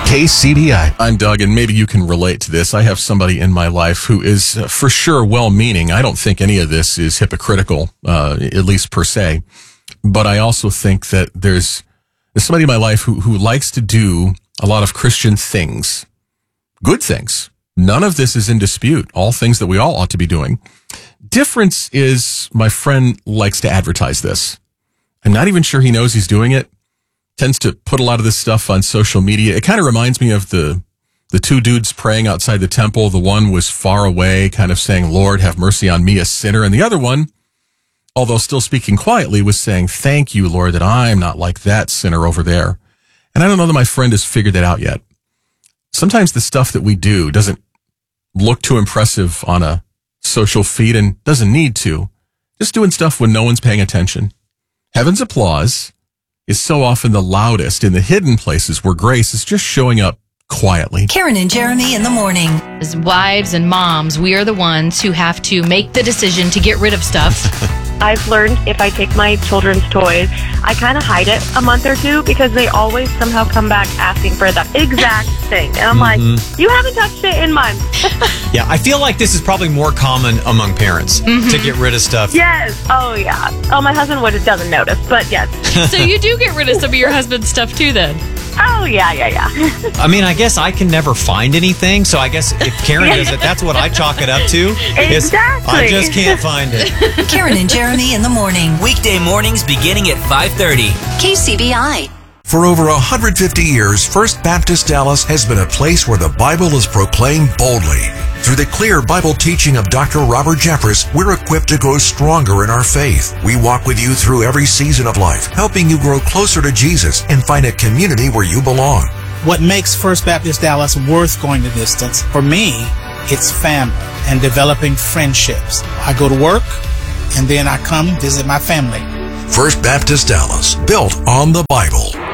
KCBI. I'm Doug, and maybe you can relate to this. I have somebody in my life who is for sure well-meaning. I don't think any of this is hypocritical, at least per se. But I also think that there's somebody in my life who likes to do a lot of Christian things, good things. None of this is in dispute. All things that we all ought to be doing. Difference is my friend likes to advertise this. I'm not even sure he knows he's doing it. Tends to put a lot of this stuff on social media. It kind of reminds me of the two dudes praying outside the temple. The one was far away, kind of saying, Lord, have mercy on me, a sinner. And the other one, although still speaking quietly, was saying, thank you, Lord, that I'm not like that sinner over there. And I don't know that my friend has figured that out yet. Sometimes the stuff that we do doesn't look too impressive on a social feed and doesn't need to. Just doing stuff when no one's paying attention. Heaven's applause is so often the loudest in the hidden places where grace is just showing up quietly. Karen and Jeremy in the morning. As wives and moms, we are the ones who have to make the decision to get rid of stuff. I've learned if I take my children's toys, I kind of hide it a month or two because they always somehow come back asking for the exact thing. And I'm like, you haven't touched it in months. Yeah, I feel like this is probably more common among parents to get rid of stuff. Yes. Oh, yeah. Oh, my husband doesn't notice, but yes. So you do get rid of some of your husband's stuff too then? Oh, yeah. I mean, I guess I can never find anything, so I guess if Karen does it, that's what I chalk it up to. Exactly. I just can't find it. Karen and Jeremy in the morning. Weekday mornings beginning at 5:30. KCBI. For over 150 years, First Baptist Dallas has been a place where the Bible is proclaimed boldly. Through the clear Bible teaching of Dr. Robert Jeffress, we're equipped to grow stronger in our faith. We walk with you through every season of life, helping you grow closer to Jesus and find a community where you belong. What makes First Baptist Dallas worth going the distance? For me, it's family and developing friendships. I go to work, and then I come visit my family. First Baptist Dallas, built on the Bible.